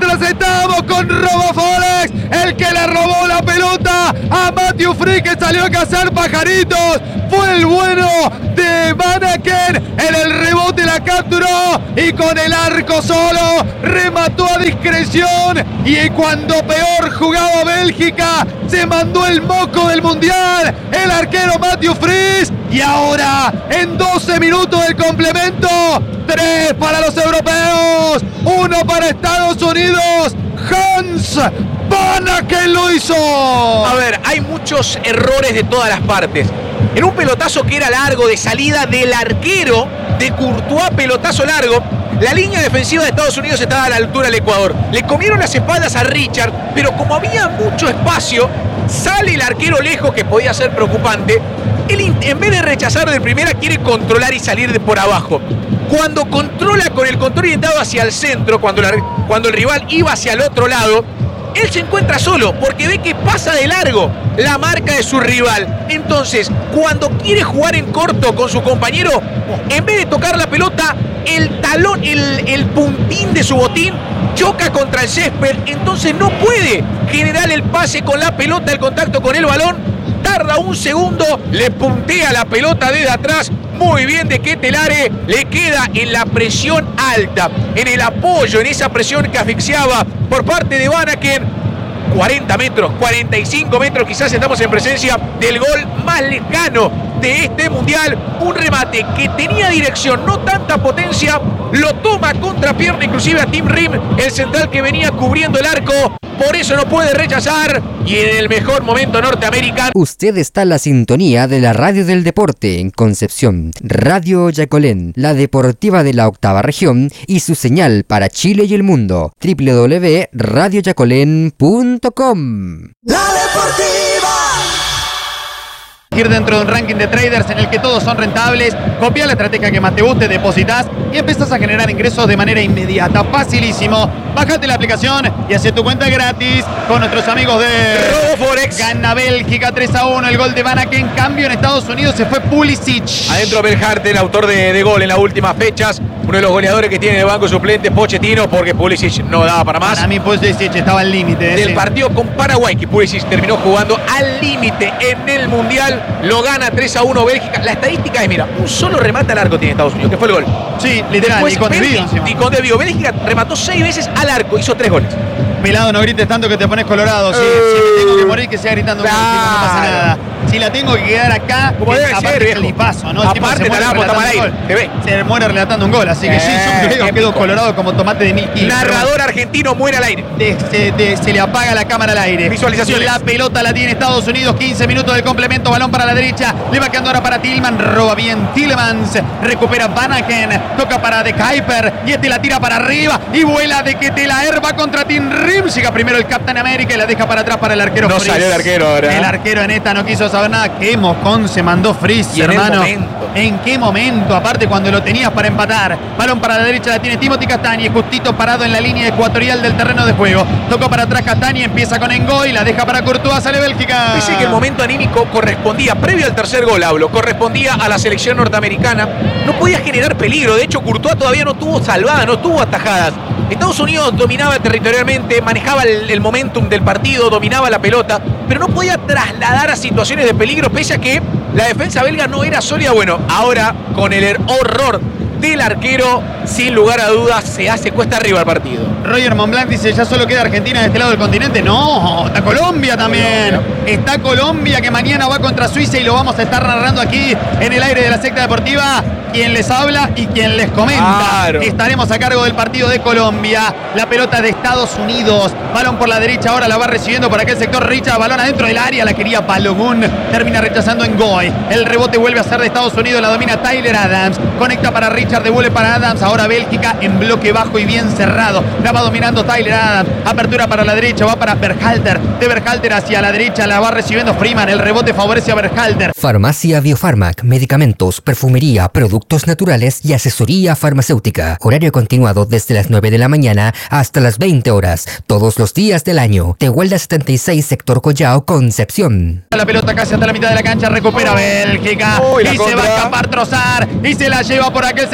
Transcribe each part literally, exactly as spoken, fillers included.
Mientras estamos con Roboforex, el que le robó la pelota a Matthew Free, que salió a cazar pajaritos, fue el bueno de Vanaken. En el rebote la capturó y con el arco solo remató a discreción. Y cuando peor jugaba Bélgica, se mandó el moco del mundial el arquero Matthew Free. Y ahora, en doce minutos del complemento, tres para los europeos, uno para Estados Unidos. Hans Vanaken lo hizo. A ver, hay muchos errores de todas las partes. En un pelotazo que era largo, de salida del arquero de Courtois, pelotazo largo, la línea defensiva de Estados Unidos estaba a la altura del Ecuador. Le comieron las espaldas a Richard, pero como había mucho espacio, sale el arquero lejos, que podía ser preocupante. Él, en vez de rechazar de primera, quiere controlar y salir de por abajo. Cuando controla con el control orientado hacia el centro, cuando, la, cuando el rival iba hacia el otro lado, él se encuentra solo porque ve que pasa de largo la marca de su rival. Entonces, cuando quiere jugar en corto con su compañero, en vez de tocar la pelota, el talón, el, el puntín de su botín choca contra el césped. Entonces no puede generar el pase con la pelota, el contacto con el balón. Tarda un segundo, le puntea la pelota desde atrás. Muy bien de Ketelare, le queda en la presión alta, en el apoyo, en esa presión que asfixiaba por parte de Vanaken. cuarenta metros, cuarenta y cinco metros, quizás estamos en presencia del gol más lejano de este mundial. Un remate que tenía dirección, no tanta potencia, lo toma contra pierna inclusive a Tim Rim, el central que venía cubriendo el arco. Por eso no puede rechazar, y en el mejor momento norteamericano. Usted está en la sintonía de la Radio del Deporte en Concepción, Radio Yacolén, la deportiva de la octava región, y su señal para Chile y el mundo, doble u doble u doble u punto radio yacolén punto com. La deportiva. Ir dentro de un ranking de traders en el que todos son rentables, copia la estrategia que más te guste, depositas y empiezas a generar ingresos de manera inmediata. Facilísimo. Bájate la aplicación y hace tu cuenta gratis con nuestros amigos de Roboforex. Gana Bélgica tres a uno, el gol de Vanaken. En cambio, en Estados Unidos se fue Pulisic. Adentro Berhalter, autor de, de gol en las últimas fechas. Uno de los goleadores que tiene de banco suplente Pochettino, porque Pulisic no daba para más. Para mí Pulisic estaba al límite. Del sí. partido con Paraguay, que Pulisic terminó jugando al límite en el Mundial. Lo gana tres a uno Bélgica. La estadística es, mira, un solo remate al arco tiene Estados Unidos, que fue el gol. Sí, literal. Después, y con desvío encima. Y con desvío. Bélgica remató seis veces al arco, hizo tres goles. Pelado, no grites tanto que te pones colorado. Si, uh, si me tengo que morir, que sea gritando, claro. No pasa nada. Si la tengo que quedar acá, como debe aparte ser, es el paso, ¿no? El aparte, tipo se muere relatando un gol. Te ve. Se muere relatando un gol, así que eh, sí, yo creo que quedo colorado como tomate de mil kilos. Narrador argentino muere al aire. De, de, de, se le apaga la cámara al aire. Visualizaciones. La pelota la tiene Estados Unidos, quince minutos del complemento, balón para la derecha, le va quedando ahora para Tillman, roba bien Tillemans, recupera Vanaken, toca para De Kuiper y este la tira para arriba y vuela de Ketelaere, va contra Tim Rim, llega primero el Captain América y la deja para atrás para el arquero. No Fries. Salió el arquero ahora. El arquero en esta no quiso saber nada. Qué mojón se mandó Fries, hermano. En, ¿En qué momento? Aparte cuando lo tenías para empatar. Balón para la derecha la tiene Timothy Castagne, justito parado en la línea ecuatorial del terreno de juego. Tocó para atrás Castagne, empieza con Engoy, la deja para Courtois, sale Bélgica. Dice que el momento anímico correspondía, previo al tercer gol hablo, correspondía a la selección norteamericana. No podía generar peligro, de hecho Courtois todavía no tuvo salvada, no tuvo atajadas. Estados Unidos dominaba territorialmente, manejaba el, el momentum del partido, dominaba la pelota, pero no podía trasladar a situaciones de peligro, pese a que la defensa belga no era sólida. Bueno, ahora con el horror del arquero, sin lugar a dudas, se hace cuesta arriba el partido. Roger Montblanc dice, ya solo queda Argentina de este lado del continente. No, está Colombia también. Colombia. Está Colombia, que mañana va contra Suiza y lo vamos a estar narrando aquí en el aire de la secta deportiva. Quien les habla y quien les comenta. Claro. Estaremos a cargo del partido de Colombia. La pelota de Estados Unidos. Balón por la derecha, ahora la va recibiendo por aquel sector Richard. Balón adentro del área, la quería Balogun. Termina rechazando en Goy. El rebote vuelve a ser de Estados Unidos, la domina Tyler Adams. Conecta para Richard, devuelve para Adams. Ahora Bélgica en bloque bajo y bien cerrado. La va dominando Tyler Adams. Apertura para la derecha, va para Berhalter. De Berhalter hacia la derecha, la va recibiendo Freeman. El rebote favorece a Berhalter. Farmacia Biofarmac, medicamentos, perfumería, productos naturales y asesoría farmacéutica. Horario continuado desde las nueve de la mañana hasta las veinte horas, todos los días del año. Tehuelda setenta y seis, sector Collao, Concepción. La pelota casi hasta la mitad de la cancha, recupera Bélgica. Uy, y se va a escapar Trossard y se la lleva por aquel sector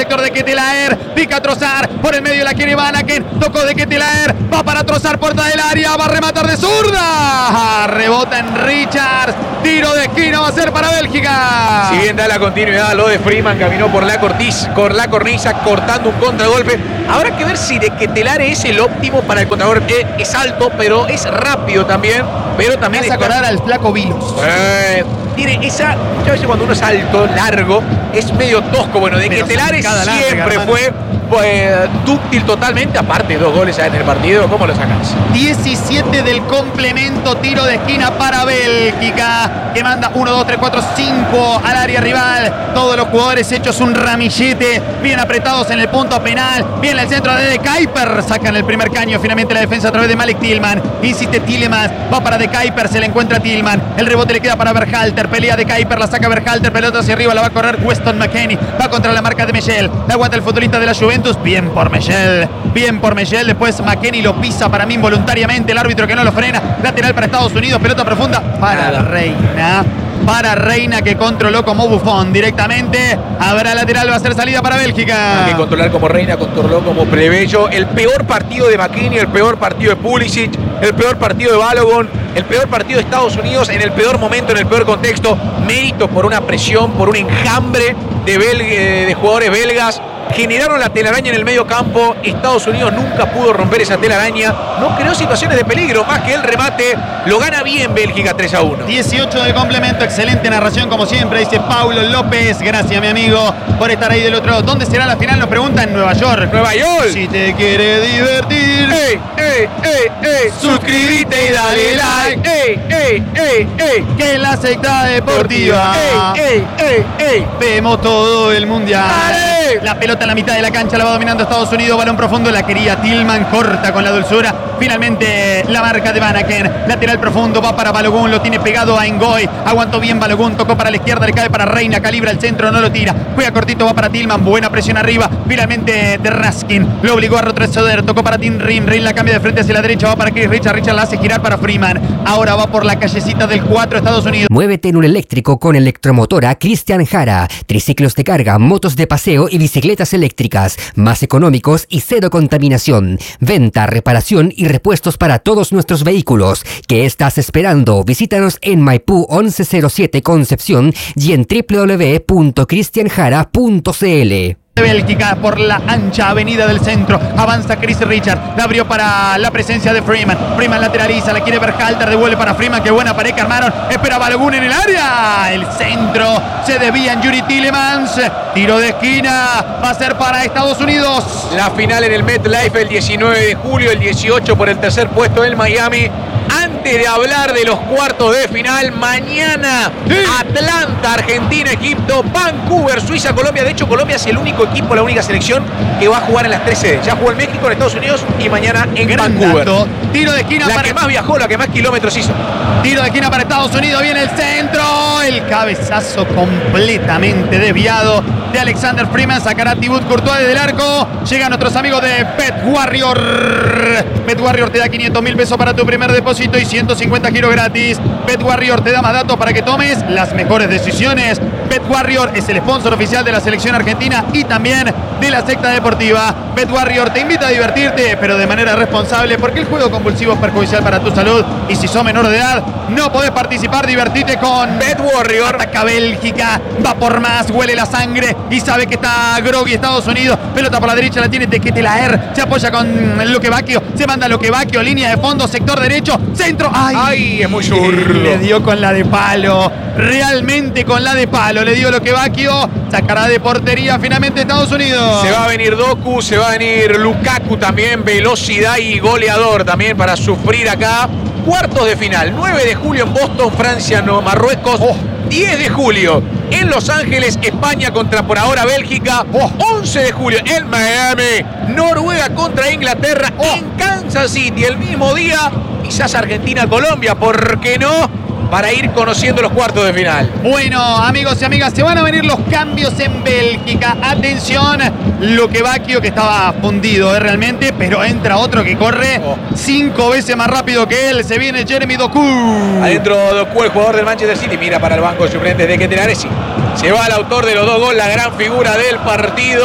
sector de Ketelaer. Pica Trossard. Por el medio la quiere Vanaken. Tocó de Ketelaer. Va para Trossard, puerta del área. Va a rematar de zurda. Rebota en Richards. Tiro de esquina va a ser para Bélgica. Si bien da la continuidad lo de Freeman, caminó por la, cortiz, por la cornisa cortando un contragolpe. Habrá que ver si de Ketelaer es el óptimo para el contragolpe. Es alto, pero es rápido también. Pero también es acordar al flaco Vilos. Eh, tiene esa, muchas veces cuando uno es alto, largo, es medio tosco. Bueno, de Ketelaer siempre larga, fue pues, dúctil totalmente. Aparte, dos goles en el partido. ¿Cómo lo sacas? diecisiete del complemento, tiro de esquina para Bélgica, que manda uno, dos, tres, cuatro, cinco al área rival. Todos los jugadores hechos un ramillete, bien apretados en el punto penal. Bien el centro de De Kuyper, sacan el primer caño. Finalmente la defensa a través de Malik Tillman. Insiste Tielemans, va para De Kuyper, se le encuentra Tillman. El rebote le queda para Berhalter, pelea De Kuyper, la saca Berhalter, pelota hacia arriba, la va a correr Weston McKennie. Va contra la marca de Mechel, la aguanta el futbolista de la Juventus. Bien por Mechel, bien por Mechel. Después McKennie lo pisa para mí involuntariamente. El árbitro que no lo frena. Lateral para Estados Unidos, pelota profunda para la Reina. Para Reina, que controló como Buffon directamente. Habrá lateral, va a ser salida para Bélgica. Hay que controlar como Reina, controló como Plebeyo. El peor partido de McKennie, el peor partido de Pulisic, el peor partido de Balogun, el peor partido de Estados Unidos en el peor momento, en el peor contexto. Mérito por una presión, por un enjambre de, belga, de jugadores belgas. Generaron la telaraña en el medio campo. Estados Unidos nunca pudo romper esa telaraña. No creó situaciones de peligro, más que el remate. Lo gana bien Bélgica tres a uno. dieciocho de complemento, excelente narración como siempre, dice Paulo López. Gracias, mi amigo, por estar ahí del otro lado. ¿Dónde será la final? Nos pregunta en Nueva York. Nueva York. Si te quiere divertir, ey, ey, ey, ey, suscríbete y dale like. Ey, ey, ey, ey, que es la secta deportiva. Ey, ey, ey, ey. Vemos todo el mundial. ¡Dale! La pelota a la mitad de la cancha la va dominando Estados Unidos. Balón profundo, la quería Tillman, corta con la dulzura. Finalmente la marca de Vanaken. Lateral profundo, va para Balogun, lo tiene pegado a Ngoy. Aguantó bien Balogun, tocó para la izquierda, le cae para Reina, calibra el centro, no lo tira. Juega cortito, va para Tillman, buena presión arriba. Finalmente de Raskin, lo obligó a retroceder, tocó para Tim Rim. Rim la cambia de frente hacia la derecha, va para Chris Richard. Richard la hace girar para Freeman. Ahora va por la callecita del cuatro, Estados Unidos. Muévete en un eléctrico con Electromotora Cristian Jara. Triciclos de carga, motos de paseo y bicicletas eléctricas, más económicos y cero contaminación. Venta, reparación y repuestos para todos nuestros vehículos. ¿Qué estás esperando? Visítanos en Maipú once cero siete Concepción y en w w w punto cristian jara punto c l. Bélgica por la ancha avenida del centro. Avanza Chris Richard. La abrió para la presencia de Freeman. Freeman lateraliza. La quiere Berhalter. Devuelve para Freeman. Qué buena pared que armaron. Espera Balogun en el área. El centro. Se desvía en Yuri Tielemans. Tiro de esquina. Va a ser para Estados Unidos. La final en el MetLife el diecinueve de julio. El dieciocho por el tercer puesto en Miami. Antes de hablar de los cuartos de final, mañana sí. Atlanta, Argentina, Egipto, Vancouver, Suiza, Colombia. De hecho, Colombia es el único equipo, la única selección que va a jugar en las tres sedes. Ya jugó en México, en Estados Unidos y mañana en Gran Vancouver. Dato. Tiro de esquina la para... que más viajó, la que más kilómetros hizo. Tiro de esquina para Estados Unidos. Viene el centro. El cabezazo completamente desviado de Alexander Freeman. Sacará Thibaut Courtois desde el arco. Llegan nuestros amigos de Bet Warrior. Bet Warrior te da quinientos mil pesos para tu primer depósito y ciento cincuenta giros gratis. Bet Warrior te da más datos para que tomes las mejores decisiones. Bet Warrior es el sponsor oficial de la selección argentina y también de la secta deportiva. Bet Warrior te invita a divertirte, pero de manera responsable, porque el juego compulsivo es perjudicial para tu salud. Y si sos menor de edad, no podés participar. Divertite con Bet Warrior. Ataca Bélgica, va por más, huele la sangre y sabe que está groggy Estados Unidos. Pelota por la derecha, la tiene de Ketelaer. Se apoya con Luque Bacchio. Se manda Luque Bacchio, línea de fondo, sector derecho. Centro, ay, ay, es muy churro. Le dio con la de palo, realmente con la de palo. Le dio lo que Bacchio, sacará de portería finalmente Estados Unidos. Se va a venir Doku, se va a venir Lukaku también, velocidad y goleador también para sufrir acá. Cuartos de final, nueve de julio en Boston, Francia, no, Marruecos. Oh. diez de julio en Los Ángeles, España contra por ahora Bélgica. Oh. once de julio en Miami, Noruega contra Inglaterra. Oh. En Kansas City el mismo día. Quizás Argentina-Colombia, ¿por qué no? Para ir conociendo los cuartos de final. Bueno, amigos y amigas, se van a venir los cambios en Bélgica. Atención, Luque Bacchio, que estaba fundido ¿eh? realmente, pero entra otro que corre oh. cinco veces más rápido que él. Se viene Jeremy Doku. Adentro Doku, el jugador del Manchester City, mira para el banco de suplentes de Ketelaer. Se va el autor de los dos goles, la gran figura del partido.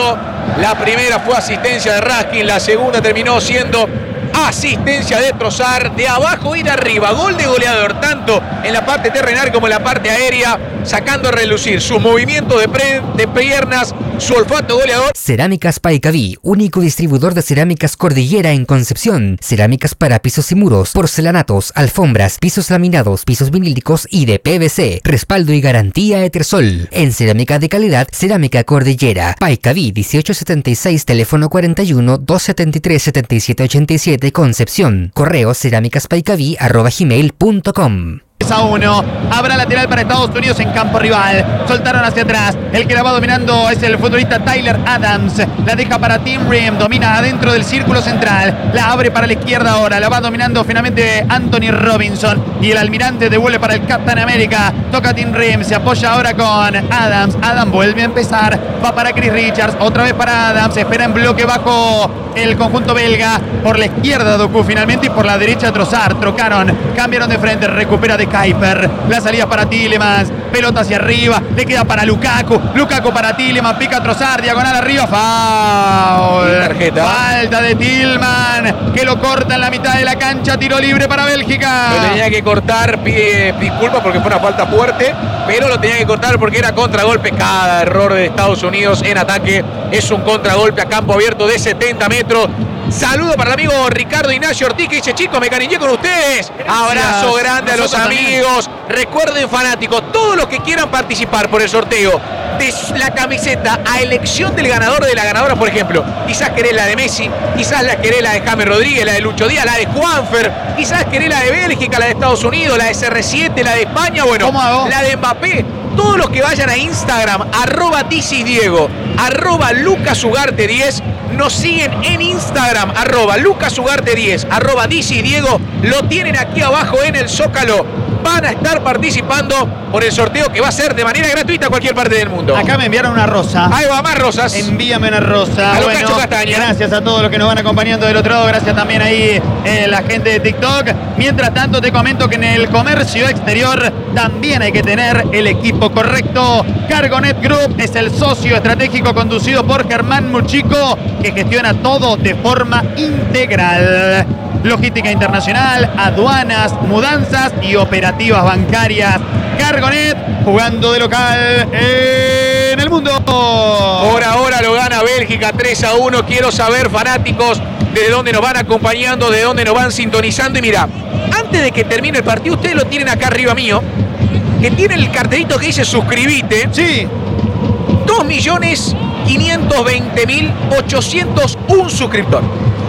La primera fue asistencia de Raskin, la segunda terminó siendo asistencia de Trossard. De abajo y de arriba, gol de goleador, tanto en la parte terrenal como en la parte aérea, sacando a relucir sus movimientos de, pre, de piernas, su olfato goleador. Cerámicas Paicaví, único distribuidor de cerámicas Cordillera en Concepción. Cerámicas para pisos y muros, porcelanatos, alfombras, pisos laminados, pisos vinílicos y de P V C. Respaldo y garantía Etersol. En cerámica de calidad, Cerámica Cordillera. Paicaví dieciocho setenta y seis, teléfono cuarenta y uno, doscientos setenta y tres, setenta y siete ochenta y siete, Concepción. Correo cerámicaspaicaví arroba gmail punto com. A uno, habrá lateral para Estados Unidos en campo rival. Soltaron hacia atrás. El que la va dominando es el futbolista Tyler Adams. La deja para Tim Rim. Domina adentro del círculo central. La abre para la izquierda ahora. La va dominando finalmente Anthony Robinson. Y el almirante devuelve para el Captain America. Toca Tim Rim. Se apoya ahora con Adams. Adams vuelve a empezar. Va para Chris Richards. Otra vez para Adams. Espera en bloque bajo el conjunto belga. Por la izquierda Doku finalmente. Y por la derecha Trossard. Trocaron. Cambiaron de frente. Recupera de Kuiper, la salida para Tielemans, pelota hacia arriba, le queda para Lukaku, Lukaku para Tielemans, pica Trossard, diagonal arriba, foul, tarjeta. Falta de Tielemans, que lo corta en la mitad de la cancha, tiro libre para Bélgica. Lo tenía que cortar, pide disculpas porque fue una falta fuerte, pero lo tenía que cortar porque era contragolpe. Cada error de Estados Unidos en ataque es un contragolpe a campo abierto de setenta metros. Saludo para el amigo Ricardo Ignacio Ortiz, que dice: chicos, me cariñé con ustedes. Abrazo grande a los amigos. Recuerden, fanáticos, todos los que quieran participar por el sorteo de la camiseta a elección del ganador, de la ganadora, por ejemplo, quizás querés la de Messi, quizás la querés la de James Rodríguez, la de Lucho Díaz, la de Juanfer, quizás querés la de Bélgica, la de Estados Unidos, la de C R siete, la de España, bueno, la de Mbappé. Todos los que vayan a Instagram, arroba Diego, arroba Lucasugarte diez, nos siguen en Instagram, arroba Lucasugarte diez, arroba Diego, lo tienen aquí abajo en el Zócalo. Van a estar participando por el sorteo que va a ser de manera gratuita a cualquier parte del mundo. Acá me enviaron una rosa. Ahí va, más rosas. Envíame una rosa. A lo bueno, Cacho Castaña. Gracias a todos los que nos van acompañando del otro lado. Gracias también ahí eh, la gente de TikTok. Mientras tanto te comento que en el comercio exterior también hay que tener el equipo correcto. Cargonet Group es el socio estratégico conducido por Germán Muchico, que gestiona todo de forma integral. Logística internacional, aduanas, mudanzas y operativas bancarias. Cargonet, jugando de local en el mundo. Por ahora lo gana Bélgica tres a uno. Quiero saber, fanáticos, de dónde nos van acompañando, de dónde nos van sintonizando. Y mira, antes de que termine el partido, ustedes lo tienen acá arriba mío, que tiene el cartelito que dice suscribite. Sí. dos millones quinientos veinte mil ochocientos uno suscriptores.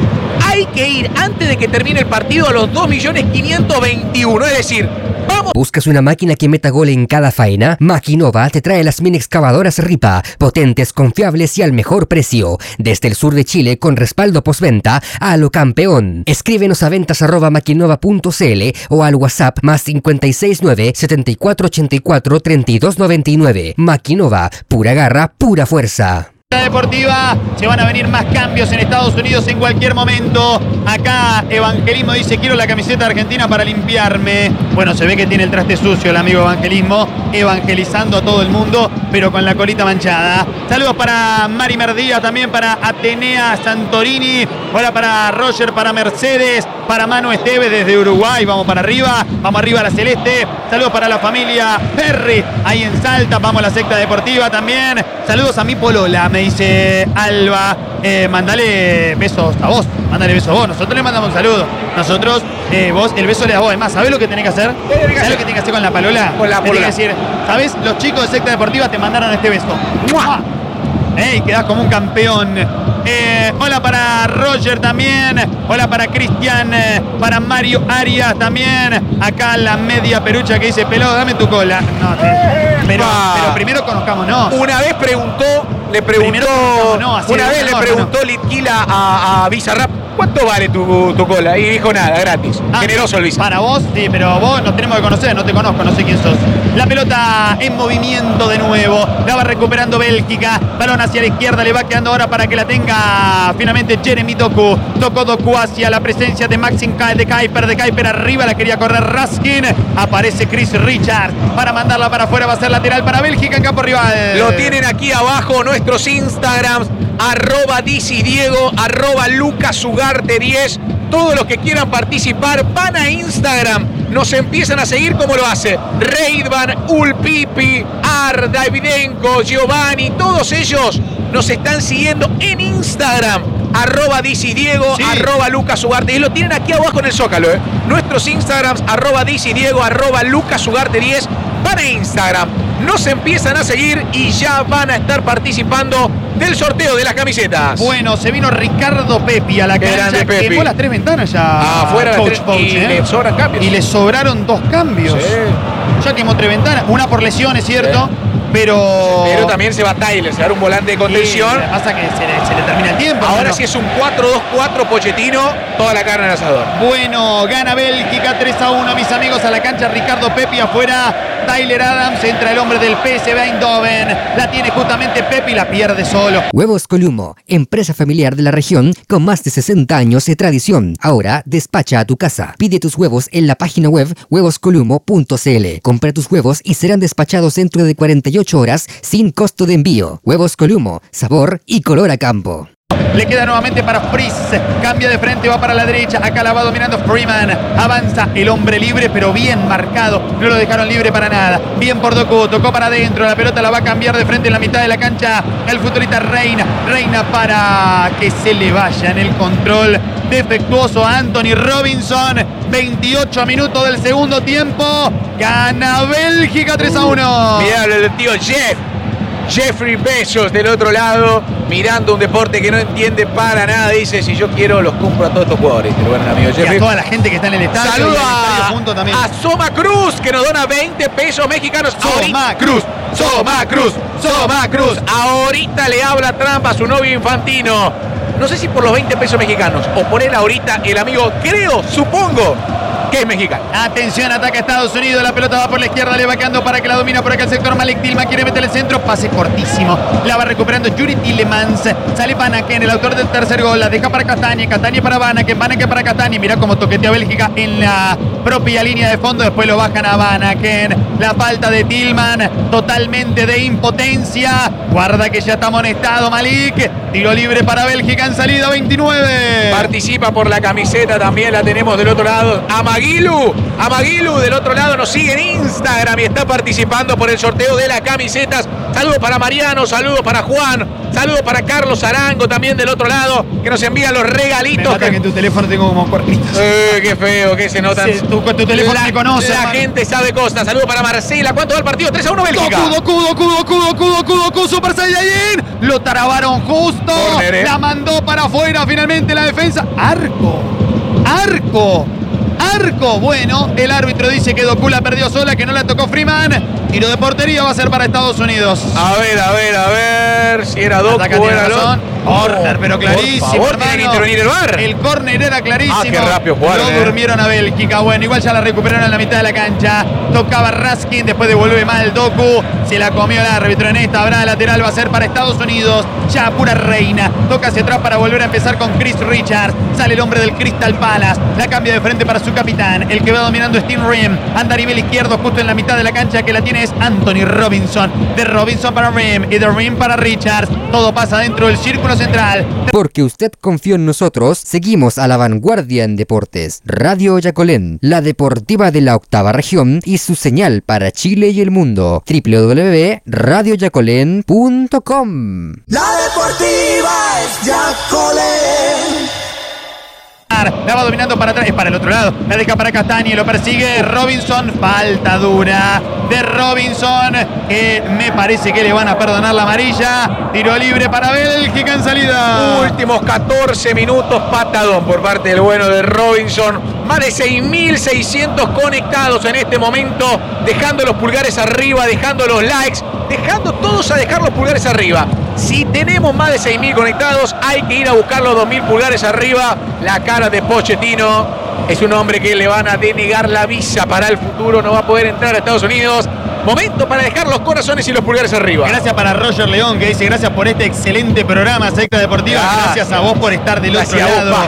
Hay que ir antes de que termine el partido a los dos millones quinientos veintiuno, es decir, vamos. ¿Buscas una máquina que meta gol en cada faena? Maquinova te trae las mini excavadoras Ripa, potentes, confiables y al mejor precio. Desde el sur de Chile con respaldo postventa a lo campeón. Escríbenos a ventas arroba maquinova punto cl o al WhatsApp más cinco seis nueve, setenta y cuatro ochenta y cuatro, treinta y dos noventa y nueve. Maquinova, pura garra, pura fuerza. Deportiva, se van a venir más cambios en Estados Unidos en cualquier momento. Acá Evangelismo dice: quiero la camiseta argentina para limpiarme. Bueno, se ve que tiene el traste sucio el amigo Evangelismo, evangelizando a todo el mundo, pero con la colita manchada. Saludos para Mari Merdía, también para Atenea Santorini. Hola para Roger, para Mercedes, para Manu Esteves desde Uruguay. Vamos para arriba, vamos arriba a la Celeste. Saludos para la familia Perry ahí en Salta. Vamos a la secta deportiva también. Saludos a mi polola, me dice Alba. Eh, mandale besos a vos, mandale besos a vos. Nosotros le mandamos un saludo. Nosotros, eh, vos, el beso le das a vos. Además, ¿sabés lo que tenés que hacer? ¿Sabés lo que tenés que hacer con la palola? Con la polola. Tenés que decir, ¿sabés? Los chicos de secta deportiva te mandaron este beso. ¡Mua! ¡Ey! Quedás como un campeón. Eh, hola para Roger también. Hola para Cristian. Eh, para Mario Arias también. Acá la media perucha que dice: pelado, dame tu cola. No, te, pero, pero primero conozcámonos. Una vez preguntó, le preguntó, no, una vez le preguntó no. Litquila a, a Bizarrap: ¿cuánto vale tu, tu cola? Y dijo: nada, gratis. Ah, generoso el Bizarrap. Para vos, sí, pero vos nos tenemos que conocer, no te conozco, no sé quién sos. La pelota en movimiento de nuevo. La va recuperando Bélgica. Balón hacia la izquierda, le va quedando ahora para que la tenga finalmente Jeremy Doku. Tocó Doku hacia la presencia de Maxim de Kuiper. De Kuiper arriba, la quería correr Raskin. Aparece Chris Richards para mandarla para afuera. Va a ser lateral para Bélgica en campo rival. Lo tienen aquí abajo nuestros Instagrams. arroba DiciDiego, arroba LucasUgarte diez. Todos los que quieran participar van a Instagram, nos empiezan a seguir como lo hace Reidvan, Ulpipi, Ar, Davidenko, Giovanni, todos ellos nos están siguiendo en Instagram, arroba DiciDiego, sí. arroba LucasUgarte. Y lo tienen aquí abajo en el Zócalo, ¿eh? Nuestros Instagrams, arroba DiciDiego, arroba LucasUgarte diez. Van a Instagram, nos empiezan a seguir y ya van a estar participando del sorteo de las camisetas. Bueno, se vino Ricardo Pepi a la Qué grande cancha, Pepi. quemó las tres ventanas ya. Afuera Coach las tres, Pouch, y ¿eh? le sobran cambios. Y le sobraron dos cambios. Sí. Ya quemó tres ventanas, una por lesión, es cierto, Sí. pero... Pero también se va Tyler, se da un volante de contención. Sí, lo que pasa que se le, se le termina el tiempo. Ahora hermano. sí es un cuatro dos cuatro Pochettino, toda la carne en el asador. Bueno, gana Bélgica tres a uno, mis amigos, a la cancha. Ricardo Pepi afuera. Tyler Adams, entra el hombre del P S V Eindhoven. La tiene justamente Pepi y la pierde solo. Huevos Columo, empresa familiar de la región con más de sesenta años de tradición. Ahora despacha a tu casa. Pide tus huevos en la página web huevos columo punto c l. Compra tus huevos y serán despachados dentro de cuarenta y ocho horas sin costo de envío. Huevos Columo, sabor y color a campo. Le queda nuevamente para Fries. Cambia de frente, va para la derecha. Acá la va dominando Freeman. Avanza el hombre libre, pero bien marcado. No lo dejaron libre para nada. Bien por Doku. Tocó para adentro. La pelota la va a cambiar de frente en la mitad de la cancha. El futbolista Reina. Reina para que se le vaya en el control defectuoso a Anthony Robinson. veintiocho minutos del segundo tiempo. Gana Bélgica tres a uno. Mirá el tío Jeff. Jeffrey Bezos del otro lado, mirando un deporte que no entiende para nada. Dice, si yo quiero, los compro a todos estos jugadores. Pero bueno, amigo Y Jeffrey. a toda la gente que está en el estadio. Saludo y en el estadio a, junto también. a Soma Cruz, que nos dona veinte pesos mexicanos. Soma Cruz, Soma Cruz, Soma Cruz. Ahorita le habla trampa a su novio Infantino. No sé si por los veinte pesos mexicanos o por él ahorita, el amigo, creo, supongo, que es mexicano. Atención, ataca Estados Unidos. La pelota va por la izquierda, le va quedando para que la domina por acá el sector. Malik Tillman quiere meter el centro. Pase cortísimo. La va recuperando Yuri Tillemans. Sale Vanaken, el autor del tercer gol. La deja para Castañe. Castañe para Vanaken. Vanaken para Castañe. Mirá cómo toquetea Bélgica en la propia línea de fondo. Después lo bajan a Vanaken. La falta de Tillman. Totalmente de impotencia. Guarda que ya está amonestado Malik. Tiro libre para Bélgica en salida veintinueve. Participa por la camiseta, también la tenemos del otro lado. Amaguilu, Amaguilu del otro lado nos sigue en Instagram y está participando por el sorteo de las camisetas. Saludos para Mariano, saludos para Juan, saludos para Carlos Arango también del otro lado, que nos envía los regalitos. Me mata que... que en tu teléfono tengo como cuernitos. Eh, qué feo, que se notan. Sí, tu, tu teléfono la, me conoce. La hermano. gente sabe cosas. Saludos para Marcela. ¿Cuánto va el partido? tres a uno Bélgica. Doku, Doku, Doku, Doku, Doku, Doku, Doku, Super Saiyajin. Lo tarabaron justo. Corner, eh. La mandó para afuera finalmente la defensa. Arco. Arco. Arco. Bueno, el árbitro dice que Doku la perdió sola, que no la tocó Freeman. Tiro de portería va a ser para Estados Unidos. A ver, a ver, a ver. Si era Doku Ataca, o tiene era razón. Lo- Corner, pero clarísimo. Por favor, tiene que hermano. intervenir el V A R. El córner era clarísimo. Ah, qué rápido jugaron, Lo eh. durmieron a Bélgica. Bueno, igual ya la recuperaron en la mitad de la cancha. Tocaba Raskin, después devuelve mal Doku. Se la comió el árbitro en esta. Habrá lateral, va a ser para Estados Unidos. Ya pura Reina. Toca hacia atrás para volver a empezar con Chris Richards. Sale el hombre del Crystal Palace. La cambia de frente para su capitán. El que va dominando es Tim Rim. Anda a nivel izquierdo, justo en la mitad de la cancha. Que la tiene es Anthony Robinson. De Robinson para Rim y de Rim para Richards. Todo pasa dentro del círculo central. Porque usted confió en nosotros, seguimos a la vanguardia en deportes. Radio Yacolén, la deportiva de la octava región y su señal para Chile y el mundo. doble u doble u doble u punto radio yacolén punto com. La deportiva es Yacolén. La va dominando para atrás, es para el otro lado. La deja para Castañe, lo persigue Robinson. Falta dura de Robinson, que me parece que le van a perdonar la amarilla. Tiro libre para Bélgica en salida. Últimos catorce minutos, patadón por parte del bueno de Robinson. Más de seis mil seiscientos conectados en este momento, dejando los pulgares arriba, dejando los likes, dejando todos a dejar los pulgares arriba. Si tenemos más de seis mil conectados, hay que ir a buscar los dos mil pulgares arriba. La cara de Pochettino es un hombre que le van a denegar la visa para el futuro, no va a poder entrar a Estados Unidos. Momento para dejar los corazones y los pulgares arriba. Gracias para Roger León, que dice gracias por este excelente programa, Secta Deportiva. Gracias. Gracias a vos por estar del Gracias otro a vos, lado. pa.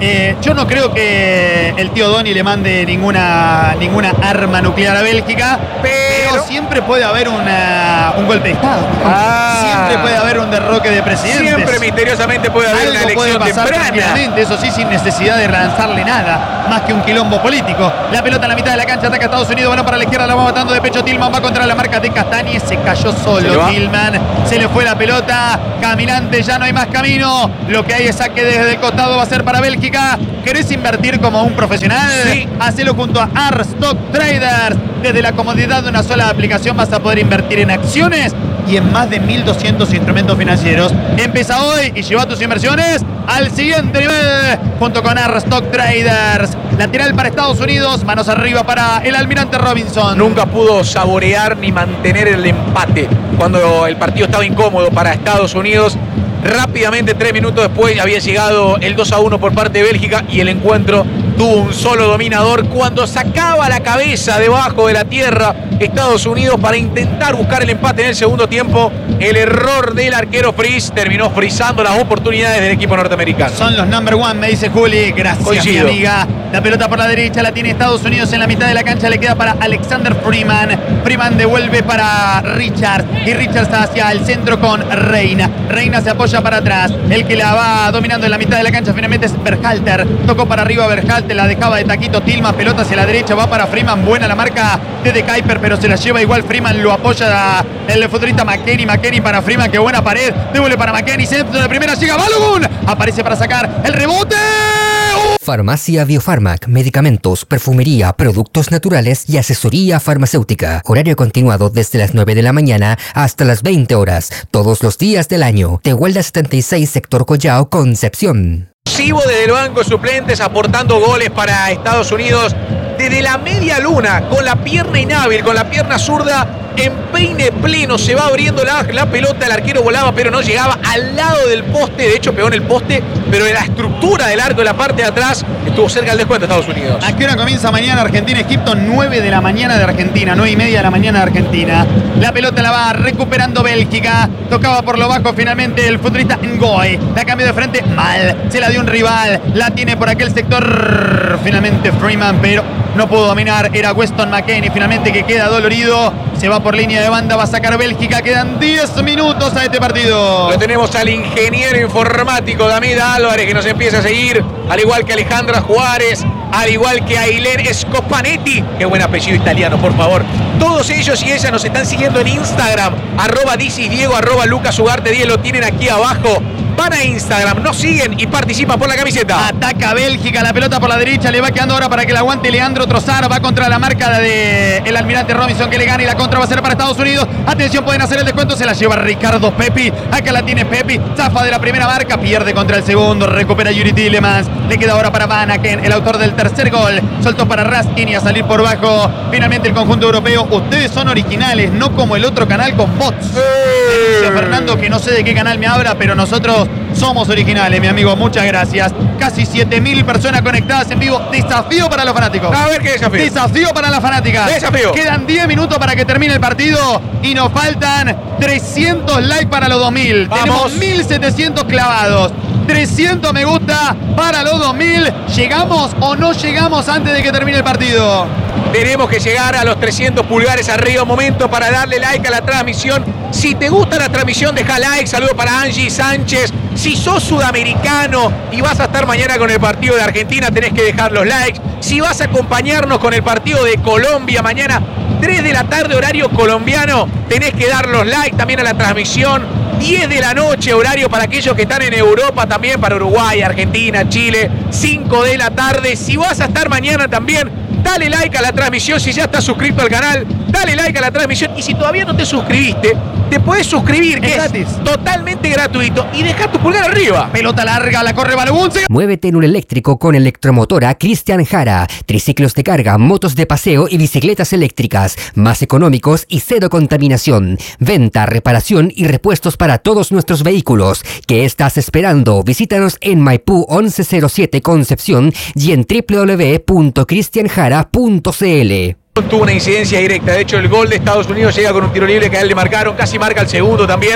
Eh, yo no creo que el tío Donny le mande ninguna, ninguna arma nuclear a Bélgica, pero, pero siempre puede haber una, un golpe de Estado. Ah. Siempre puede haber un derroque de presidentes. Siempre misteriosamente puede haber Algo una elección puede pasar temprana. tranquilamente, eso sí, sin necesidad de lanzarle nada, más que un quilombo político. La pelota en la mitad de la cancha, ataca a Estados Unidos, bueno para la izquierda, la va matando de pecho Tillman, va contra la marca de Castañez, se cayó solo ¿Se Tillman, se le fue la pelota, caminante, ya no hay más camino, lo que hay es saque desde el costado, va a ser para Bélgica. ¿Querés invertir como un profesional? Sí. Hacelo junto a Arstock Traders. Desde la comodidad de una sola aplicación vas a poder invertir en acciones y en más de mil doscientos instrumentos financieros. Empieza hoy y lleva tus inversiones al siguiente nivel junto con Arstock Traders. Lateral para Estados Unidos, manos arriba para el Almirante Robinson. Nunca pudo saborear ni mantener el empate cuando el partido estaba incómodo para Estados Unidos. Rápidamente, tres minutos después, había llegado el dos a uno por parte de Bélgica y el encuentro tuvo un solo dominador cuando sacaba la cabeza debajo de la tierra Estados Unidos para intentar buscar el empate en el segundo tiempo. El error del arquero Fries terminó frizando las oportunidades del equipo norteamericano. Son los number one, me dice Juli. Gracias, Coincido. mi amiga. La pelota por la derecha la tiene Estados Unidos en la mitad de la cancha. Le queda para Alexander Freeman. Freeman devuelve para Richards. Y Richards hacia el centro con Reina. Reina se apoya para atrás. El que la va dominando en la mitad de la cancha finalmente es Berhalter. Tocó para arriba Berhalter. La dejaba de taquito Tillman. Pelota hacia la derecha. Va para Freeman. Buena la marca de De Kuiper, pero se la lleva igual Freeman. Lo apoya el futbolista McKennie. McKennie para Freeman. Qué buena pared. Devuelve para McKennie. Centro de primera. Llega Balogun. Aparece para sacar el rebote. ¡Uh! Farmacia Biofarmac, medicamentos, perfumería, productos naturales y asesoría farmacéutica. Horario continuado desde las nueve de la mañana hasta las veinte horas, todos los días del año. Tehuelda setenta y seis, sector Collao, Concepción. Sivo desde el banco de suplentes aportando goles para Estados Unidos desde la media luna, con la pierna inhábil, con la pierna zurda en peine pleno, se va abriendo la, la pelota, el arquero volaba pero no llegaba al lado del poste, de hecho pegó en el poste, pero en la estructura del arco, en la parte de atrás, estuvo cerca del descuento de Estados Unidos. ¿A qué hora comienza mañana Argentina-Egipto? nueve de la mañana de Argentina, nueve y media de la mañana de Argentina. La pelota la va recuperando Bélgica, tocaba por lo bajo finalmente el futbolista Ngoy, la cambió de frente, mal, se la dio un rival, la tiene por aquel sector finalmente Freeman, pero no pudo dominar, era Weston McKennie finalmente que queda dolorido, se va por línea de banda, va a sacar Bélgica, quedan diez minutos a este partido. Lo tenemos al ingeniero informático David Álvarez que nos empieza a seguir, al igual que Alejandra Juárez, al igual que Ailén Scopanetti, qué buen apellido italiano, por favor. Todos ellos y ellas nos están siguiendo en Instagram, arroba Diego, arroba Lucas Ugarte diez, lo tienen aquí abajo. Van a Instagram, nos siguen y participan por la camiseta. Ataca Bélgica, la pelota por la derecha, le va quedando ahora para que la aguante Leandro Trossard, va contra la marca de el Almirante Robinson que le gana y la contra va a ser para Estados Unidos. Atención, pueden hacer el descuento, se la lleva Ricardo Pepi, acá la tiene Pepi, zafa de la primera marca, pierde contra el segundo, recupera Yuri Tillemans, le queda ahora para Van Aken, el autor del tercer gol, soltó para Raskin y a salir por bajo, finalmente el conjunto europeo. Ustedes son originales, no como el otro canal con bots. Denuncia Fernando que no sé de qué canal me habla, pero nosotros somos originales, mi amigo, muchas gracias. Casi siete mil personas conectadas en vivo. Desafío para los fanáticos. A ver qué desafío. Desafío para las fanáticas. Desafío. Quedan diez minutos para que termine el partido y nos faltan trescientos likes para los dos mil. Vamos. Tenemos mil setecientos clavados. trescientos me gusta para los dos mil. ¿Llegamos o no llegamos antes de que termine el partido? Tenemos que llegar a los trescientos pulgares arriba. Momento para darle like a la transmisión. Si te gusta la transmisión, deja like. Saludo para Angie Sánchez. Si sos sudamericano y vas a estar mañana con el partido de Argentina, tenés que dejar los likes. Si vas a acompañarnos con el partido de Colombia mañana, tres de la tarde, horario colombiano, tenés que dar los likes también a la transmisión. diez de la noche, horario para aquellos que están en Europa, también para Uruguay, Argentina, Chile. cinco de la tarde. Si vas a estar mañana también, dale like a la transmisión. Si ya estás suscrito al canal, dale like a la transmisión. Y si todavía no te suscribiste, te puedes suscribir, que Es es, gratis. totalmente gratuito. Y deja tu pulgar arriba. Pelota larga, la corre Balogun. Muévete en un eléctrico con Electromotora Cristian Jara. Triciclos de carga, motos de paseo y bicicletas eléctricas. Más económicos y cero contaminación. Venta, reparación y repuestos para todos nuestros vehículos. ¿Qué estás esperando? Visítanos en Maipú once cero siete Concepción y en w w w punto cristian jara punto c l. Tuvo una incidencia directa. De hecho, el gol de Estados Unidos llega con un tiro libre que a él le marcaron. Casi marca el segundo también.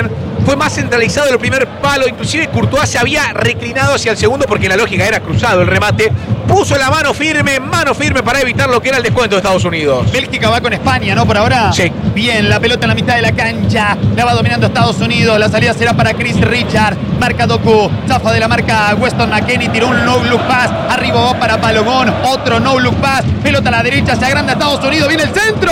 fue más centralizado el primer palo, inclusive Courtois se había reclinado hacia el segundo porque la lógica era cruzado el remate, puso la mano firme, mano firme para evitar lo que era el descuento de Estados Unidos. Bélgica va con España, ¿no? Por ahora. Sí. Bien, la pelota en la mitad de la cancha, la va dominando Estados Unidos, la salida será para Chris Richard, marca Doku, zafa de la marca Weston McKennie, tiró un no look pass, arriba va para Palomón, otro no look pass, pelota a la derecha, se agranda Estados Unidos, viene el centro,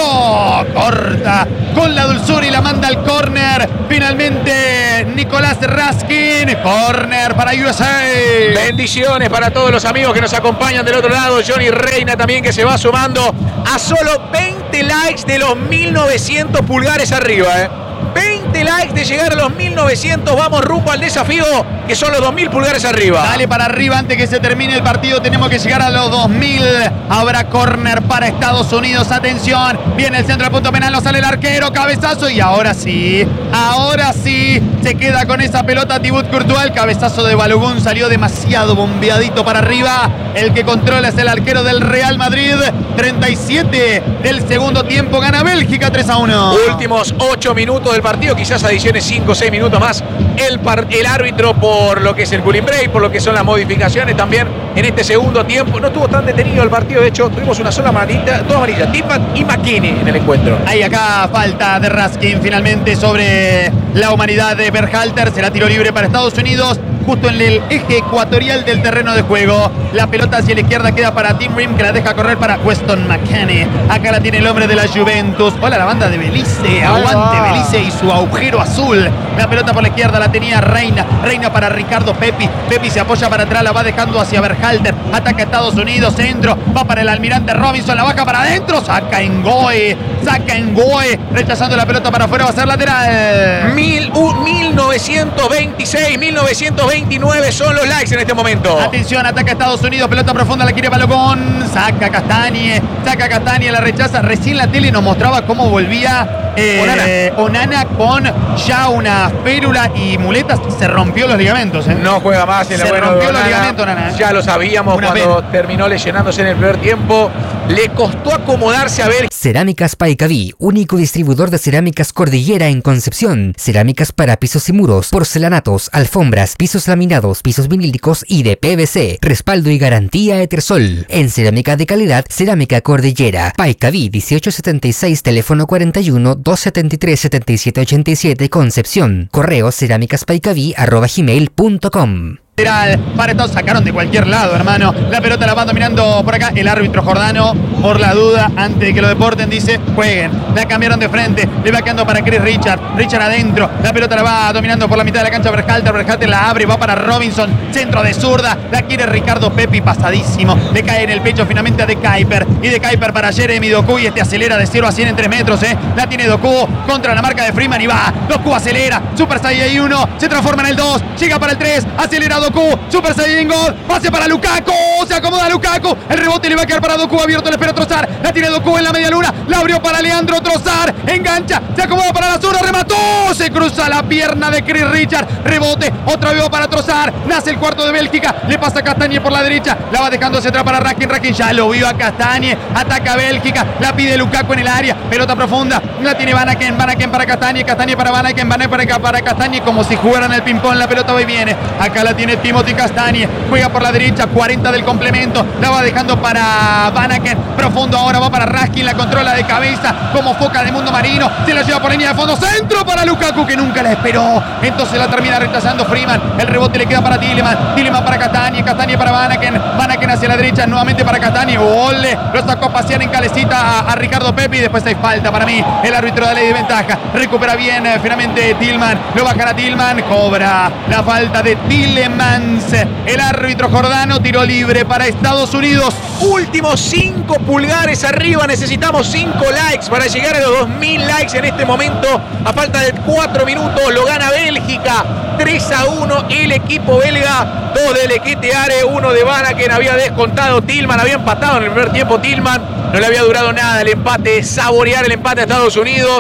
corta con la dulzura y la manda al córner, finalmente Nicolás Raskin, córner para U S A. Bendiciones para todos los amigos que nos acompañan del otro lado, Johnny Reina también que se va sumando a solo veinte likes de los mil novecientos pulgares arriba, eh. veinte likes de llegar a los mil novecientos, vamos rumbo al desafío que son los dos mil pulgares arriba. Dale para arriba antes que se termine el partido, tenemos que llegar a los dos mil. Habrá córner para Estados Unidos, atención, viene el centro del punto penal, no sale el arquero, cabezazo y ahora sí, ahora sí, se queda con esa pelota Thibaut Courtois, el cabezazo de Balogun salió demasiado bombeadito para arriba, el que controla es el arquero del Real Madrid, treinta y siete del segundo tiempo, gana Bélgica tres a uno. Últimos ocho minutos del partido, quizás adiciones cinco o seis minutos más, el, par, el árbitro por lo que es el cooling break, por lo que son las modificaciones también en este segundo tiempo, no estuvo tan detenido el partido, de hecho tuvimos una sola amarilla, dos amarillas, Tillman y McKennie en el encuentro. Ahí acá falta de Raskin finalmente sobre la humanidad de Berhalter, será tiro libre para Estados Unidos, justo en el eje ecuatorial del terreno de juego, la pelota hacia la izquierda queda para Tim Rim que la deja correr para Weston McKennie, acá la tiene el hombre de la Juventus, hola la banda de Belice, aguante Belice y su agujero azul, la pelota por la izquierda la tenía Reina, Reina para Ricardo Pepi, Pepi se apoya para atrás, la va dejando hacia Berhalter, ataca a Estados Unidos, centro, va para el almirante Robinson, la baja para adentro, saca Ngoe, saca Ngoe, rechazando la pelota para afuera, va a ser lateral. Mil, uh, mil novecientos veintiséis, mil novecientos veintinueve son los likes en este momento. Atención, ataca a Estados Unidos, pelota profunda, la quiere Balogun, saca Castañe, saca Castañe, la rechaza, recién la tele nos mostraba cómo volvía eh, Onana. Onana con ya una férula y muletas, se rompió los ligamentos. ¿eh? No juega más en Se el bueno rompió de los Onana. ligamentos, Onana, ¿eh? Ya lo sabíamos Una cuando pena. terminó lesionándose en el primer tiempo. Le costó acomodarse a ver. Cerámicas Paicaví, único distribuidor de cerámicas Cordillera en Concepción. Cerámicas para pisos y muros, porcelanatos, alfombras, pisos laminados, pisos vinílicos y de P V C. Respaldo y garantía Etersol. En cerámica de calidad, Cerámica Cordillera. Paicaví dieciocho setenta y seis, teléfono cuarenta y uno, doscientos setenta y tres, setenta y siete ochenta y siete, Concepción. Correo cerámicaspaicaví arroba gmail punto com. Para estos sacaron de cualquier lado, hermano. La pelota la va dominando por acá el árbitro Jordano. Por la duda, antes de que lo deporten, dice, jueguen. La cambiaron de frente. Le va quedando para Chris Richard. Richard adentro. La pelota la va dominando por la mitad de la cancha Berhalter. Berhalter la abre, va para Robinson. Centro de zurda. La quiere Ricardo Pepi, pasadísimo. Le cae en el pecho finalmente a De Kuiper. Y De Kuiper para Jeremy Doku. Y este acelera de cero a cien en tres metros, ¿eh? La tiene Doku contra la marca de Freeman y va. Doku acelera. Super Saiyan uno. Se transforma en el dos. Llega para el tres. Acelera Doku, Super Saiyan gol, pase para Lukaku, se acomoda Lukaku, el rebote le va a quedar para Doku, abierto, le espera Trossard, la tiene Doku en la media luna, la abrió para Leandro Trossard, engancha, se acomoda para la zona, remató, se cruza la pierna de Chris Richard, rebote, otra vez para Trossard, nace el cuarto de Bélgica, le pasa a Castañe por la derecha, la va dejando hacia atrás para Raskin, Raskin ya lo vio a Castañe, ataca a Bélgica, la pide Lukaku en el área, pelota profunda, la tiene Van Aken, Van Aken para Castañe, Castañe para Van Aken, Van Aken para, para Castañe, como si jugaran el ping-pong, la pelota va y viene, acá la tiene Timothy Castañe, juega por la derecha, cuarenta del complemento, la va dejando para Van Aken, profundo ahora va para Raskin, la controla de cabeza como foca de mundo marino, se la lleva por línea de fondo, centro para Lukaku que nunca la esperó, entonces la termina rechazando Freeman, el rebote le queda para Tielemans, Tielemans para Castañe, Castañe para Van Aken, Van Aken hacia la derecha, nuevamente para Castañe, ole, lo sacó a pasear en calecita a, a Ricardo Pepi, después hay falta para mí, el árbitro da ley de ventaja, recupera bien eh, finalmente Tielemans, lo bajan a Tielemans, cobra la falta de Tielemans, el árbitro Jordano, tiro libre para Estados Unidos. Últimos cinco pulgares arriba, necesitamos cinco likes para llegar a los dos mil likes en este momento. A falta de cuatro minutos lo gana Bélgica, tres a uno el equipo belga, dos del Equeteare, uno de Van Aken, había descontado Tillman, había empatado en el primer tiempo Tillman, no le había durado nada el empate, saborear el empate a Estados Unidos.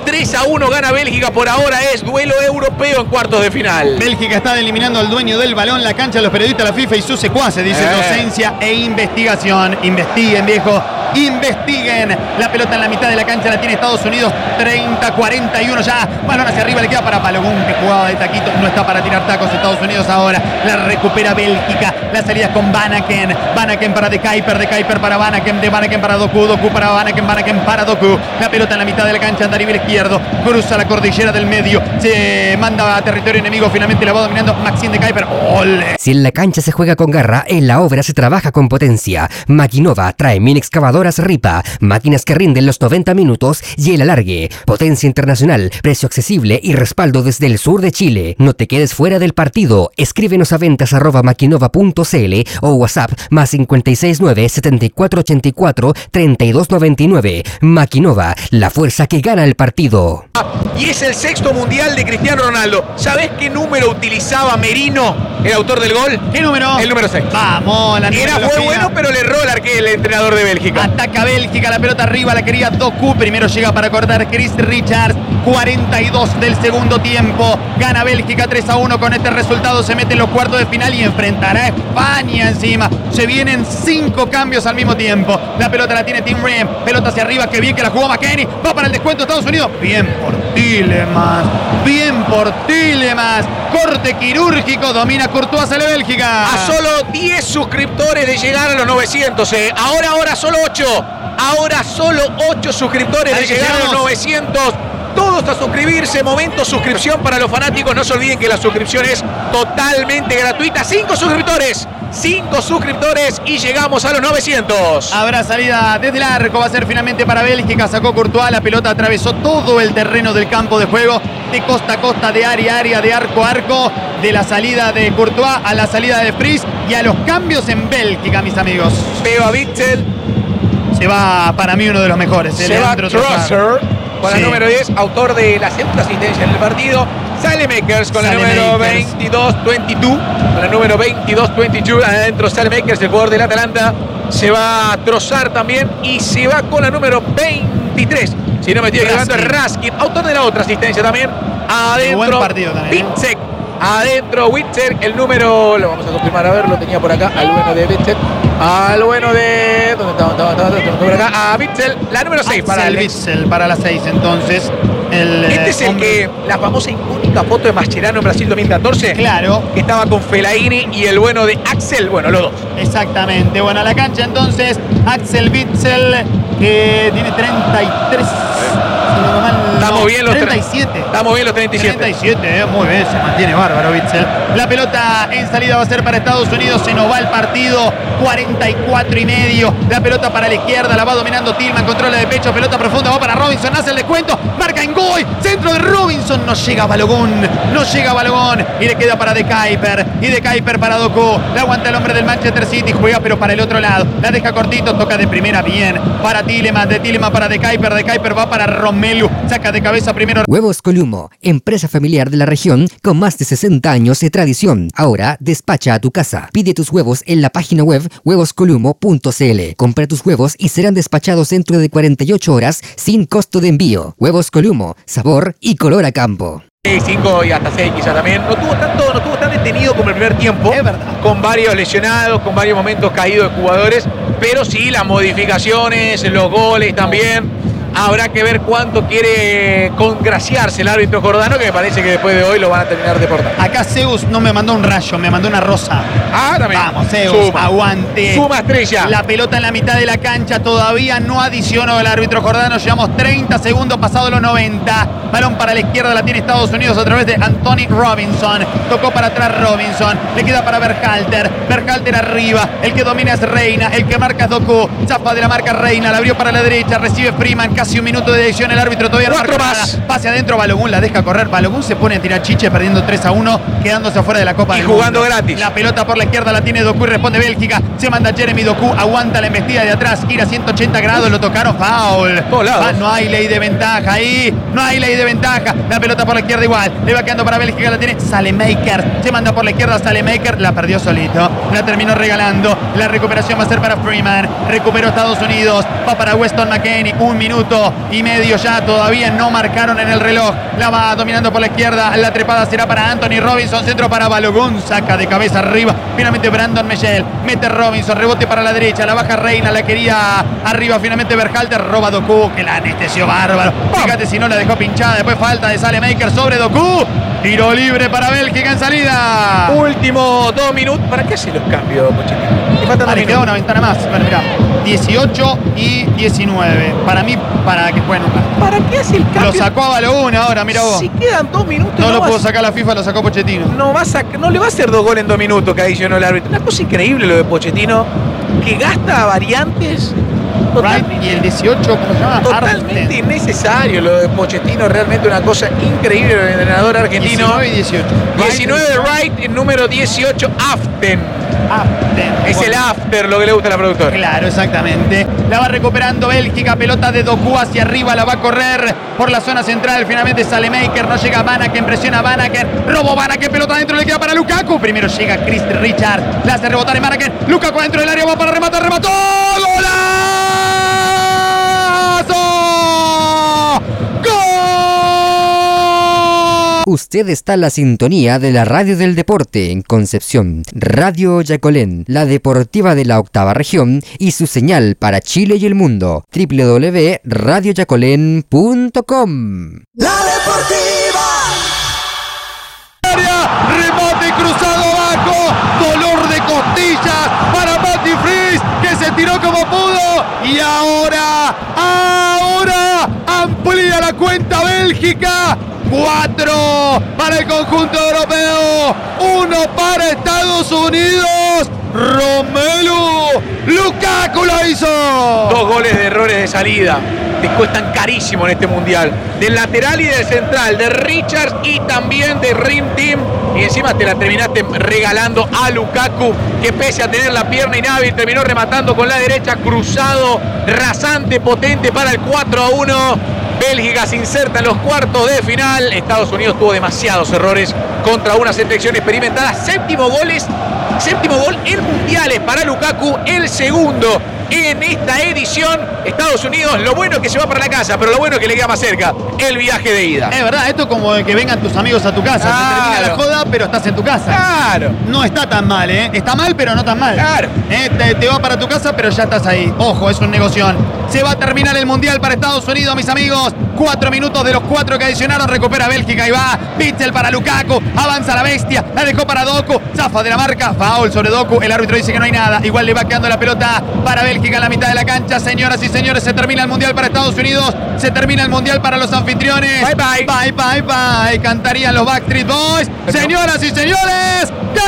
tres a uno gana Bélgica, por ahora es duelo europeo en cuartos de final. Bélgica está eliminando al dueño del balón, la cancha, los periodistas de la FIFA y sus secuaces, dice Eh. docencia e investigación. Investiguen, viejo, investiguen. La pelota en la mitad de la cancha la tiene Estados Unidos, treinta cuarenta y uno ya. Balón hacia arriba, le queda para Balogun, que jugaba de taquito, no está para tirar tacos Estados Unidos ahora. La recupera Bélgica, la salida con Vanaken. Vanaken para De Kuyper, De Kuyper para Vanaken, de Vanaken para Doku, Doku para Vanaken, Vanaken para Doku. La pelota en la mitad de la cancha, anda a nivel izquierdo, cruza la cordillera del medio, se manda a territorio enemigo, finalmente la va dominando Maxime De Kuyper. ¡Ole! Si en la cancha se juega con garra, en la obra se trabaja con potencia. Maquinova trae mini excavadoras Ripa, máquinas que rinden los noventa minutos y el alargue. Potencia internacional, precio accesible y respaldo desde el sur de Chile. No te quedes fuera del partido. Escríbenos a ventas arroba maquinova punto cl o WhatsApp más cinco seis nueve, siete cuatro ocho cuatro, tres dos nueve nueve. Maquinova, la fuerza que gana el partido. Y es el sexto mundial de Cristiano Ronaldo. ¿Sabés qué número utilizaba Merino, el autor del gol? ¿Qué número? El número seis. Vamos, la Era numerología. muy bueno, pero le erró el arque- el entrenador de Bélgica. Ataca Bélgica, la pelota arriba, la quería Doku. Primero llega para cortar Chris Richards. cuarenta y dos del segundo tiempo. Gana Bélgica tres a uno. Con este resultado se mete en los cuartos de final y enfrentará a España encima. Se vienen cinco cambios al mismo tiempo. La pelota la tiene Tim Ream. Pelota hacia arriba, que bien que la jugó McKennie. Va para el descuento Estados Unidos. Bien por Tielemans. Bien por Tielemans. Corte quirúrgico. Domina Courtois, sale Bélgica. A solo diez suscriptores de llegar a los novecientos. Eh. Ahora, ahora solo ocho. Ahora solo ocho suscriptores de Dale, que llegar a los llegamos. novecientos. Todos a suscribirse. Momento suscripción para los fanáticos. No se olviden que la suscripción es totalmente gratuita. Cinco suscriptores. Cinco suscriptores y llegamos a los novecientos. Habrá salida desde el arco, va a ser finalmente para Bélgica, sacó Courtois, la pelota atravesó todo el terreno del campo de juego, de costa a costa, de área a área, de arco a arco, de la salida de Courtois a la salida de Fries y a los cambios en Bélgica, mis amigos. Veo a Witzel. Se va para mí uno de los mejores, el Se va Leandro Trossard. Trossard con la Sí. número diez, autor de la segunda asistencia en el partido. Saelemaekers con la número Saelemaekers. veintidós veintidós. Con la número veintidós veintidós. Adentro Saelemaekers, el jugador del Atalanta. Se va a Trossard también. Y se va con la número veintitrés. Si no me estoy equivocando, es Raskin. Autor de la otra asistencia también. Adentro. Buen partido también, ¿eh? Witsek. Adentro Witzel, el número, lo vamos a confirmar, a ver, lo tenía por acá, al bueno de Witzel, al bueno de, ¿dónde estaba? Estaba, estaba, estaba, por acá, a Witzel, la número seis para Axel el Witsel para las seis, entonces. El, Este eh, es el hombre- que, la famosa icónica foto de Mascherano en Brasil dos mil catorce, Claro, que estaba con Fellaini y el bueno de Axel, bueno, los dos. exactamente. Bueno, a la cancha entonces, Axel Witsel, que tiene treinta y tres. si no me mal, Estamos no, bien los tre- treinta y siete. Estamos bien los treinta y siete. treinta y siete, eh, muy bien, se mantiene bárbaro Witsel. La pelota en salida va a ser para Estados Unidos, se nos va el partido, cuarenta y cuatro y medio. La pelota para la izquierda, la va dominando Tillman, controla de pecho, pelota profunda, va para Robinson, hace el descuento, marca en Goy, centro de Robinson, no llega Balogun, no llega Balogun y le queda para De Kuyper, y De Kuyper para Doku, la aguanta el hombre del Manchester City, juega pero para el otro lado, la deja cortito, toca de primera bien, para Tielemans, de Tielemans para De Kuyper, De Kuyper va para Romelu, saca de cabeza primero. Huevos Columo, empresa familiar de la región con más de sesenta años de tradición. Ahora despacha a tu casa. Pide tus huevos en la página web huevos columo punto cl. Compra tus huevos y serán despachados dentro de cuarenta y ocho horas sin costo de envío. Huevos Columo, sabor y color a campo. cinco y hasta seis quizá también. No tuvo tanto, no tuvo tan detenido como el primer tiempo. Es verdad. Con varios lesionados, con varios momentos caídos de jugadores. Pero sí, las modificaciones, los goles también. Habrá que ver cuánto quiere congraciarse el árbitro Jordano, que me parece que después de hoy lo van a terminar deportando. Acá Zeus no me mandó un rayo, me mandó una rosa. Ah, también. Vamos, Zeus, Suma. aguante. Suma estrella. La pelota en la mitad de la cancha todavía no adicionó el árbitro Jordano. Llevamos treinta segundos pasados los noventa. Balón para la izquierda, la tiene Estados Unidos a través de Anthony Robinson. Tocó para atrás Robinson. Le queda para Berhalter. Berhalter arriba. El que domina es Reina. El que marca es Doku. Zafa de la marca Reina. La abrió para la derecha. Recibe Freeman. Casi un minuto de edición. El árbitro todavía no Cuatro marca más. nada. Pase adentro. Balogun la deja correr. Balogun se pone a tirar chiche perdiendo tres a uno. Quedándose afuera de la Copa Y del jugando Mundo. gratis. La pelota por la izquierda la tiene Doku y responde Bélgica. Se manda Jeremy Doku. Aguanta la embestida de atrás. Gira ciento ochenta grados. Lo tocaron. Foul. Todos lados. Ah, no hay ley de ventaja ahí. No hay ley de ventaja. La pelota por la izquierda igual. Le va quedando para Bélgica. La tiene Saelemaekers. Se manda por la izquierda Saelemaekers. La perdió solito. La terminó regalando. La recuperación va a ser para Freeman. Recuperó Estados Unidos. Va para Weston McKennie. Un minuto. minuto y medio ya, todavía no marcaron en el reloj. La va dominando por la izquierda, la trepada será para Anthony Robinson, centro para Balogun, saca de cabeza arriba, finalmente Brandon Mellel, mete Robinson, rebote para la derecha, la baja Reina, la quería arriba, finalmente Berhalter, roba Doku, que la anestesió bárbaro. Fíjate si no la dejó pinchada, después falta de Salemaker sobre Doku. Tiro libre para Bélgica en salida. Último dos minutos. ¿Para qué hace los cambios, Pochettino? Ah, le queda una ventana más. Bueno, mirá, dieciocho y diecinueve. Para mí, para que, bueno. ¿Para qué hace el cambio? Lo sacó a Balogun ahora, mira vos. Si quedan dos minutos. No, no lo vas... pudo sacar la FIFA, lo sacó Pochettino. No, va a no le va a hacer dos goles en dos minutos, que adicionó el árbitro. Una cosa increíble lo de Pochettino, que gasta variantes. Right, y el dieciocho, ¿cómo se llama? Totalmente Arsten. Innecesario lo de Pochettino, realmente una cosa increíble el entrenador argentino. diecinueve y dieciocho. diecinueve de Wright, el número dieciocho Aften. After. Es Bueno. el after lo que le gusta a la productora. Claro, exactamente. La va recuperando Bélgica, pelota de Doku hacia arriba, la va a correr por la zona central. Finalmente Salemaker, no llega Vanaken, presiona a Vanaken, robo Vanaken, pelota adentro, le queda para Lukaku. Primero llega Chris Richard, la hace rebotar en Vanaken. Lukaku dentro del área, va para rematar, remató. ¡Golazo! Usted está en la sintonía de la Radio del Deporte en Concepción, Radio Yacolén, la deportiva de la octava región y su señal para Chile y el mundo, doble u doble u doble u punto radio yacolén punto com. La Deportiva. Remate cruzado abajo, dolor de costillas para Mati Fries, que se tiró como pudo y ahora, ahora amplía la cuenta Bélgica. Cuatro para el conjunto europeo, uno para Estados Unidos. Romelu Lukaku lo hizo. Dos goles de errores de salida. Te cuestan carísimo en este mundial. Del lateral y del central, de Richards y también de Rim Team. Y encima te la terminaste regalando a Lukaku, que pese a tener la pierna inhábil, terminó rematando con la derecha, cruzado, rasante, potente para el cuatro a uno. Bélgica se inserta en los cuartos de final. Estados Unidos tuvo demasiados errores contra una selección experimentada. Séptimo goles, séptimo gol en mundiales para Lukaku, el segundo en esta edición. Estados Unidos, lo bueno es que se va para la casa, pero lo bueno es que le queda más cerca el viaje de ida. Es verdad, esto es como que vengan tus amigos a tu casa. Claro. Se termina la joda, pero estás en tu casa. Claro. No está tan mal, ¿eh? Está mal, pero no tan mal. Claro. Eh, te, te va para tu casa, pero ya estás ahí. Ojo, es un negoción. Se va a terminar el Mundial para Estados Unidos, mis amigos. Cuatro minutos de los cuatro que adicionaron. Recupera Bélgica y va. Witsel para Lukaku. Avanza la bestia. La dejó para Doku. Zafa de la marca. Foul sobre Doku. El árbitro dice que no hay nada. Igual le va quedando la pelota para Bélgica en la mitad de la cancha. Señoras y señores, se termina el Mundial para Estados Unidos. Se termina el Mundial para los anfitriones. Bye, bye. Bye, bye, bye. Cantarían los Backstreet Boys. Señoras y señores,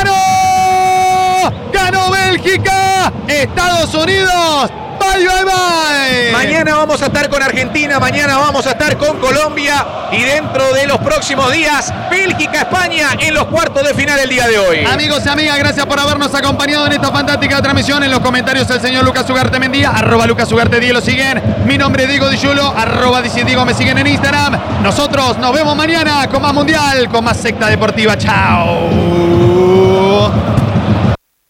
¡ganó! ¡Ganó Bélgica! ¡Estados Unidos! Bye, bye, bye. Mañana vamos a estar con Argentina, mañana vamos a estar con Colombia y dentro de los próximos días, Bélgica, España en los cuartos de final el día de hoy. Amigos y amigas, gracias por habernos acompañado en esta fantástica transmisión. En los comentarios el señor Lucas Ugarte Mendía, arroba Lucas Ugarte diez lo siguen. Mi nombre es Diego Di Giulio, arroba Diego me siguen en Instagram. Nosotros nos vemos mañana con más Mundial, con más secta deportiva. Chao.